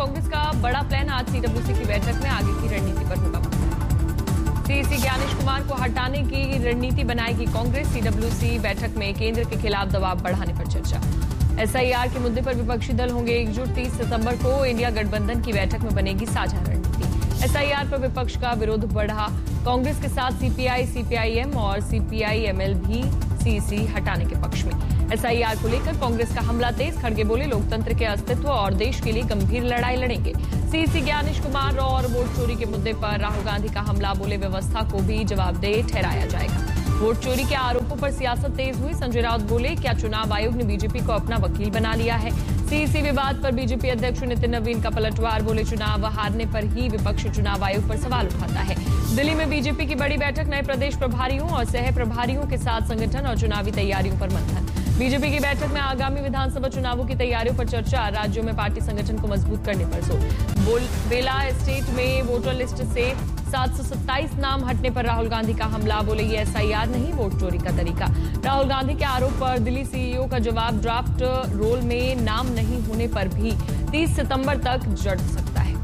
कांग्रेस का बड़ा प्लान। आज सीडब्ल्यूसी की बैठक में आगे की रणनीति पर होगा मंथन। सीईसी ज्ञानेश कुमार को हटाने की रणनीति बनाएगी कांग्रेस। सीडब्ल्यूसी बैठक में केंद्र के खिलाफ दबाव बढ़ाने पर चर्चा। एसआईआर के मुद्दे पर विपक्षी दल होंगे एकजुट। 30 सितंबर को इंडिया गठबंधन की बैठक में बनेगी साझा रणनीति। एसआईआर पर विपक्ष का विरोध बढ़ा। कांग्रेस के साथ सीपीआई, सीपीआईएम और सीपीआईएमएल भी सीईसी हटाने के पक्ष में। एसआईआर को लेकर कांग्रेस का हमला तेज। खड़गे बोले, लोकतंत्र के अस्तित्व और देश के लिए गंभीर लड़ाई लड़ेंगे। सीईसी ज्ञानेश कुमार और वोट चोरी के मुद्दे पर राहुल गांधी का हमला। बोले, व्यवस्था को भी जवाबदेह ठहराया जाएगा। वोट चोरी के आरोपों पर सियासत तेज हुई। संजय राउत बोले, क्या चुनाव आयोग ने बीजेपी को अपना वकील बना लिया है। सीईसी विवाद पर बीजेपी अध्यक्ष नितिन नवीन का पलटवार। बोले, चुनाव हारने पर ही विपक्ष चुनाव आयोग पर सवाल उठाता है। दिल्ली में बीजेपी की बड़ी बैठक। नए प्रदेश प्रभारियों और सह प्रभारियों के साथ संगठन और चुनावी तैयारियों पर मंथन। बीजेपी की बैठक में आगामी विधानसभा चुनावों की तैयारियों पर चर्चा। राज्यों में पार्टी संगठन को मजबूत करने पर जोर। बेला एस्टेट में वोटर लिस्ट से 727 नाम हटने पर राहुल गांधी का हमला। बोले, ये एसआईआर नहीं, वोट चोरी का तरीका। राहुल गांधी के आरोप पर दिल्ली सीईओ का जवाब। ड्राफ्ट रोल में नाम नहीं होने पर भी 30 सितंबर तक जड़ सकता है।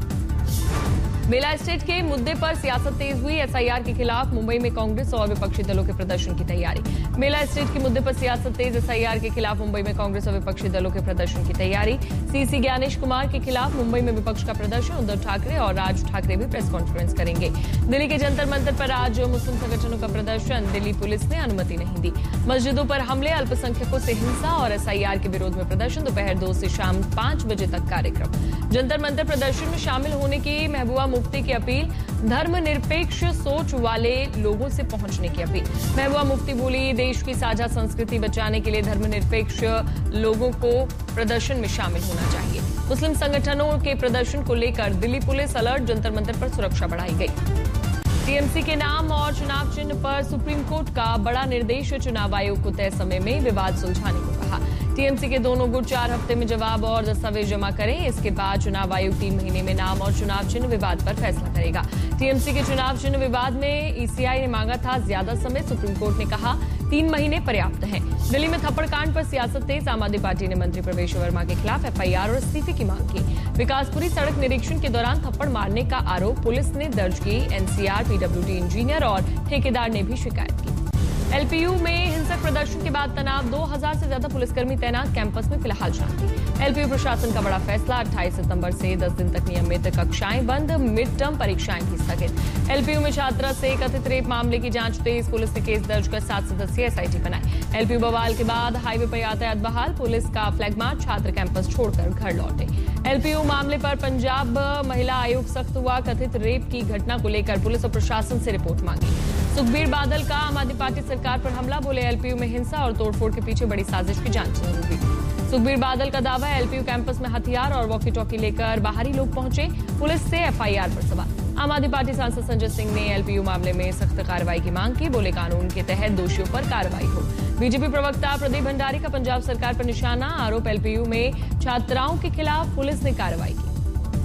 बेला एस्टेट के मुद्दे पर सियासत तेज हुई। एसआईआर के खिलाफ मुंबई में कांग्रेस और विपक्षी दलों के प्रदर्शन की तैयारी। बेला एस्टेट के मुद्दे पर सियासत तेज। एसआईआर के खिलाफ मुंबई में कांग्रेस और विपक्षी दलों के प्रदर्शन की तैयारी। सीईसी ज्ञानेश कुमार के खिलाफ मुंबई में विपक्ष का प्रदर्शन। उद्धव ठाकरे और राज ठाकरे भी प्रेस कॉन्फ्रेंस करेंगे। दिल्ली के जंतर मंतर पर आज मुस्लिम संगठनों का प्रदर्शन। दिल्ली पुलिस ने अनुमति नहीं दी। मस्जिदों पर हमले, अल्पसंख्यकों से हिंसा और एसआईआर के विरोध में प्रदर्शन। दोपहर 2 से शाम 5 बजे तक कार्यक्रम। जंतर मंतर प्रदर्शन में शामिल होने की महबूबा मुफ्ती की अपील। धर्मनिरपेक्ष सोच वाले लोगों से पहुंचने की अपील। महबूबा मुफ्ती बोली, देश की साझा संस्कृति बचाने के लिए धर्मनिरपेक्ष लोगों को प्रदर्शन में शामिल होना चाहिए। मुस्लिम संगठनों के प्रदर्शन को लेकर दिल्ली पुलिस अलर्ट। जंतर मंतर पर सुरक्षा बढ़ाई गई। टीएमसी के नाम और चुनाव चिन्ह पर सुप्रीम कोर्ट का बड़ा निर्देश। चुनाव आयोग को तय समय में विवाद सुलझाने को कहा। टीएमसी के दोनों गुट 4 हफ्ते में जवाब और दस्तावेज जमा करें। इसके बाद चुनाव आयोग 3 महीने में नाम और चुनाव चिन्ह विवाद पर फैसला करेगा। टीएमसी के चुनाव चिन्ह विवाद में ईसीआई ने मांगा था ज्यादा समय। सुप्रीम कोर्ट ने कहा 3 महीने पर्याप्त हैं। दिल्ली में थप्पड़ कांड पर सियासत तेज। आम आदमी पार्टी ने मंत्री प्रवेश वर्मा के खिलाफ एफआईआर और इस्तीफे की मांग की। विकासपुरी सड़क निरीक्षण के दौरान थप्पड़ मारने का आरोप पुलिस ने दर्ज की। एनसीआर, पीडब्ल्यूडी इंजीनियर और ठेकेदार ने भी शिकायत की। एलपीयू में हिंसक प्रदर्शन के बाद तनाव। 2000 से ज्यादा पुलिसकर्मी तैनात। कैंपस में फिलहाल शांति। एलपीयू प्रशासन का बड़ा फैसला। 28 सितंबर से 10 दिन तक नियमित कक्षाएं बंद। मिड टर्म परीक्षाएं भी स्थगित। एलपीयू में छात्रा से कथित रेप मामले की जांच तेज। पुलिस ने केस दर्ज कर 7 सदस्यीय एसआईटी बनाई। एलपीयू बवाल के बाद हाईवे पर यातायात बहाल। पुलिस का फ्लैग मार्च। छात्र कैंपस छोड़कर घर लौटे। एलपीयू मामले पर पंजाब महिला आयोग सख्त हुआ। कथित रेप की घटना को लेकर पुलिस और प्रशासन से रिपोर्ट मांगी। सुखबीर बादल का आम आदमी पार्टी सरकार पर हमला। बोले, एलपीयू में हिंसा और तोड़फोड़ के पीछे बड़ी साजिश की जांच जरूरी। सुखबीर बादल का दावा, एलपीयू कैंपस में हथियार और वॉकी टॉकी लेकर बाहरी लोग पहुंचे। पुलिस से एफआईआर पर सवाल। आम आदमी पार्टी सांसद संजय सिंह ने एलपीयू मामले में सख्त कार्रवाई की मांग की। बोले, कानून के तहत दोषियों पर कार्रवाई हो। बीजेपी प्रवक्ता प्रदीप भंडारी का पंजाब सरकार पर निशाना। आरोप, एलपीयू में छात्राओं के खिलाफ पुलिस ने कार्रवाई की।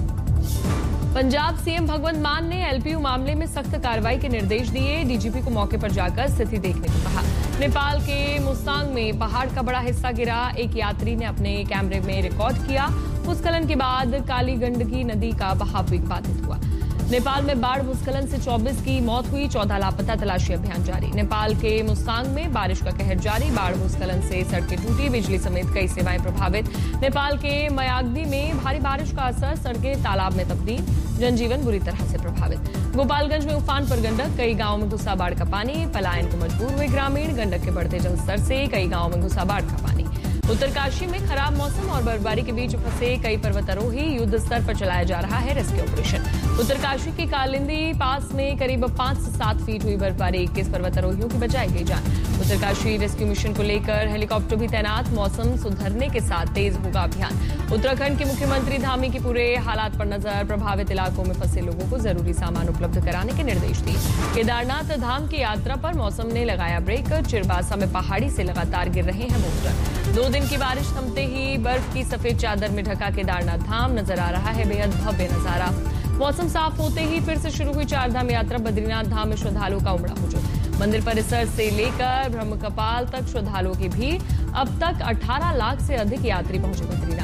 पंजाब सीएम भगवंत मान ने एलपीयू मामले में सख्त कार्रवाई के निर्देश दिए। डीजीपी को मौके पर जाकर स्थिति देखने को कहा। नेपाल के मुस्तांग में पहाड़ का बड़ा हिस्सा गिरा। एक यात्री ने अपने कैमरे में रिकॉर्ड किया। भूस्खलन के बाद काली गंडकी नदी का बहाव भी बाधित हुआ। नेपाल में बाढ़ भूस्खलन से 24 की मौत हुई। 14 लापता। तलाशी अभियान जारी। नेपाल के मुस्तांग में बारिश का कहर जारी। बाढ़ भूस्खलन से सड़कें टूटी। बिजली समेत कई सेवाएं प्रभावित। नेपाल के मयागदी में भारी बारिश का असर। सड़कें तालाब में तब्दील। जनजीवन बुरी तरह से प्रभावित। गोपालगंज में उफान पर गंडक। कई गांवों में घुसा बाढ़ का पानी। पलायन को मजबूर हुए ग्रामीण। गंडक के बढ़ते जलस्तर से कई गांवों में घुसा बाढ़ का पानी। उत्तरकाशी में खराब मौसम और बर्फबारी के बीच फंसे कई पर्वतारोही। युद्ध स्तर पर चलाया जा रहा है रेस्क्यू ऑपरेशन। उत्तरकाशी के कालिंदी पास में करीब 5 से 7 फीट हुई बर्फबारी। 21 पर्वतारोहियों की बचाई गई जान। उत्तरकाशी रेस्क्यू मिशन को लेकर हेलीकॉप्टर भी तैनात। मौसम सुधरने के साथ तेज होगा अभियान। उत्तराखंड के मुख्यमंत्री धामी की पूरे हालात पर नजर। प्रभावित इलाकों में फंसे लोगों को जरूरी सामान उपलब्ध कराने के निर्देश दिए। केदारनाथ धाम की यात्रा पर मौसम ने लगाया ब्रेक। चिरबासा में पहाड़ी से लगातार गिर रहे हैं बोल्डर। 2 दिन की बारिश थमते ही बर्फ की सफेद चादर में ढका केदारनाथ धाम नजर आ रहा है बेहद भव्य नजारा। मौसम साफ होते ही फिर से शुरू हुई 4 धाम यात्रा। बद्रीनाथ धाम में श्रद्धालुओं का उमड़ा हुजूम। मंदिर परिसर से लेकर ब्रह्मकपाल तक श्रद्धालुओं की भीड़। अब तक 18 लाख से अधिक यात्री पहुंचे बद्रीनाथ।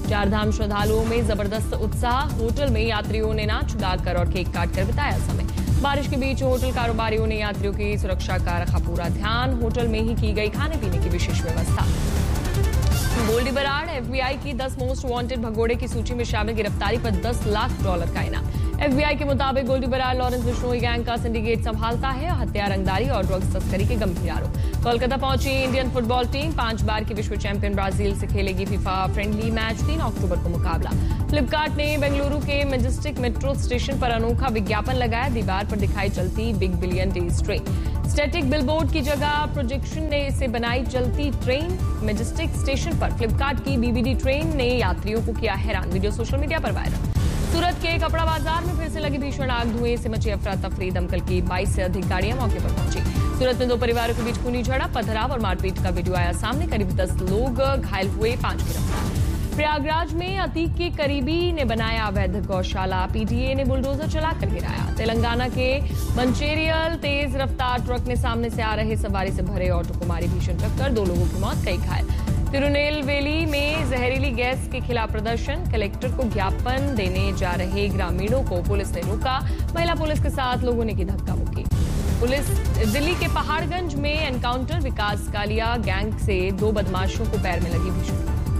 चारधाम श्रद्धालुओं में जबरदस्त उत्साह, होटल में यात्रियों ने नाच गाकर और केक काटकर बिताया समय। बारिश के बीच होटल कारोबारियों ने यात्रियों की सुरक्षा का रखा पूरा ध्यान, होटल में ही की गई खाने पीने की विशेष व्यवस्था। गोल्डी बराड़ एफबीआई की 10 मोस्ट वांटेड भगोड़े की सूची में शामिल, गिरफ्तारी पर $10 लाख का इनाम। एफबीआई के मुताबिक गोल्डी बराड़ लॉरेंस बिश्नोई गैंग का सिंडिकेट संभालता है, हत्या, रंगदारी और ड्रग्स तस्करी के गंभीर आरोप। कोलकाता पहुंची इंडियन फुटबॉल टीम, 5 बार की विश्व चैंपियन ब्राजील से खेलेगी फीफा फ्रेंडली मैच, 3 अक्टूबर को मुकाबला। फ्लिपकार्ट ने बेंगलुरु के मैजेस्टिक मेट्रो स्टेशन पर अनोखा विज्ञापन लगाया, दीवार पर दिखाई चलती big billion days train. Static billboard की जगह प्रोजेक्शन ने इसे बनाई चलती ट्रेन। मैजेस्टिक स्टेशन पर फ्लिपकार्ट की बीबीडी ट्रेन ने यात्रियों को किया हैरान, वीडियो सोशल मीडिया पर वायरल। सूरत के कपड़ा बाजार में फिर से लगी भीषण आग, धुएं से मची अफरा तफरी, दमकल की 22 से अधिक गाड़ियां मौके पर पहुंची। सूरत में 2 परिवारों के बीच खूनी झड़प, पथराव और मारपीट का वीडियो आया सामने, करीब 10 लोग घायल हुए, 5 गिरफ्तार। प्रयागराज में अतीक के करीबी ने बनाया अवैध गौशाला, पीटीए ने बुलडोजर चलाकर गिराया। तेलंगाना के मंचेरियल तेज रफ्तार ट्रक ने सामने से आ रहे सवारी से भरे ऑटो को मारी भीषण टक्कर, 2 लोगों की मौत, कई घायल। तिरुनेलवेली में जहरीली गैस के खिलाफ प्रदर्शन, कलेक्टर को ज्ञापन देने जा रहे ग्रामीणों को पुलिस ने रोका, महिला पुलिस के साथ लोगों ने की धक्का मुक्की। पुलिस दिल्ली के पहाड़गंज में एनकाउंटर, विकास कालिया गैंग से 2 बदमाशों को पैर में लगी भीषण।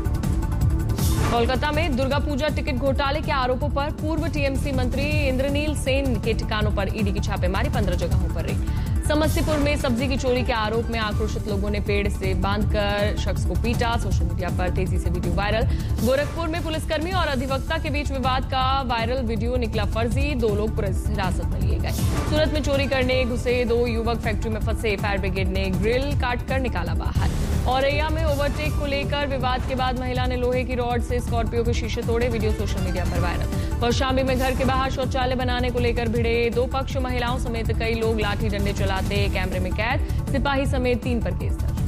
कोलकाता में दुर्गा पूजा टिकट घोटाले के आरोपों पर पूर्व टीएमसी मंत्री इंद्रनील सेन के ठिकानों पर ईडी की छापेमारी, 15 जगहों पर रेड। समस्तीपुर में सब्जी की चोरी के आरोप में आक्रोशित लोगों ने पेड़ से बांधकर शख्स को पीटा, सोशल मीडिया पर तेजी से वीडियो वायरल। गोरखपुर में पुलिसकर्मी और अधिवक्ता के बीच विवाद का वायरल वीडियो निकला फर्जी, 2 लोग पुलिस हिरासत में लिए गए। सूरत में चोरी करने घुसे 2 युवक फैक्ट्री में फंसे, फायर ब्रिगेड ने ग्रिल काटकर निकाला बाहर। औरैया में ओवरटेक को लेकर विवाद के बाद महिला ने लोहे की रॉड से स्कॉर्पियो के शीशे तोड़े, वीडियो सोशल मीडिया पर वायरल। कौशाम्बी में घर के बाहर शौचालय बनाने को लेकर भिड़े 2 पक्ष, महिलाओं समेत कई लोग लाठी डंडे चलाते कैमरे में कैद, सिपाही समेत 3 पर केस दर्ज।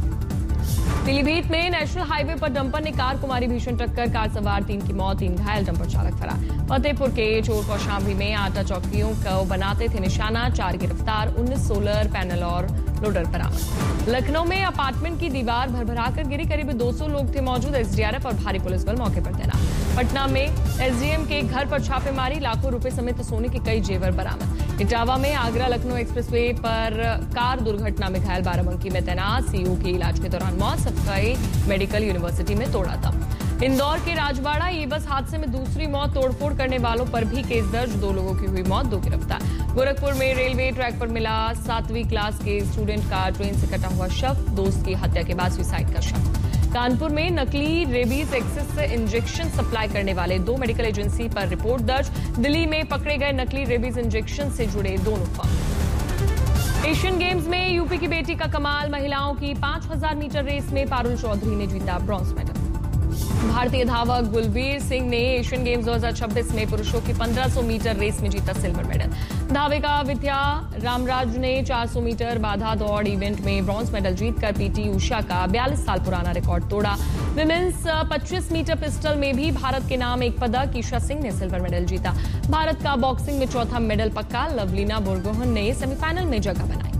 पीलीभीत में नेशनल हाईवे पर डंपर ने कार को मारी भीषण टक्कर, कार सवार 3 की मौत, 3 घायल, डंपर चालक फरार। फतेहपुर के चोर कौशाम्बी में आटा चौकियों को बनाते थे निशाना, 4 गिरफ्तार, 19 सोलर पैनल और लोडर बरामद। लखनऊ में अपार्टमेंट की दीवार भरभराकर गिरी, करीब 200 लोग थे मौजूद, एसडीआरएफ और भारी पुलिस बल मौके पर तैनात। पटना में एसडीएम के घर पर छापेमारी, लाखों रुपए समेत सोने के कई जेवर बरामद। इटावा में आगरा लखनऊ एक्सप्रेसवे पर कार दुर्घटना में घायल, बाराबंकी में तैनात सीओ की इलाज के दौरान मौत, सफाई मेडिकल यूनिवर्सिटी में तोड़ा था। इंदौर के राजबाड़ा ई बस हादसे में दूसरी मौत, तोड़फोड़ करने वालों पर भी केस दर्ज, 2 लोगों की हुई मौत, 2 गिरफ्तार। गोरखपुर में रेलवे ट्रैक पर मिला 7वीं क्लास के स्टूडेंट का ट्रेन से कटा हुआ शव, दोस्त की हत्या के बाद सुसाइड का शव। कानपुर में नकली रेबीज एक्सेस इंजेक्शन सप्लाई करने वाले 2 मेडिकल एजेंसी पर रिपोर्ट दर्ज, दिल्ली में पकड़े गए नकली रेबीज इंजेक्शन से जुड़े दोनों फर्म। एशियन गेम्स में यूपी की बेटी का कमाल, महिलाओं की 5000 मीटर रेस में पारुल चौधरी ने जीता ब्रॉन्ज मेडल। भारतीय धावक गुलबीर सिंह ने एशियन गेम्स 2026 में पुरुषों की 1500 मीटर रेस में जीता सिल्वर मेडल। धाविका विद्या रामराज ने 400 मीटर बाधा दौड़ इवेंट में ब्रॉन्ज मेडल जीतकर पीटी उषा का 42 साल पुराना रिकॉर्ड तोड़ा। विमेंस 25 मीटर पिस्टल में भी भारत के नाम एक पदक, ईशा सिंह ने सिल्वर मेडल जीता। भारत का बॉक्सिंग में 4था मेडल पक्का, लवलीना बोरगोहन ने सेमीफाइनल में जगह बनाई।